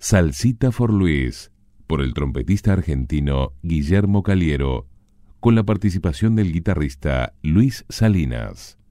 Salsita for Luis, por el trompetista argentino Guillermo Caliero, con la participación del guitarrista Luis Salinas.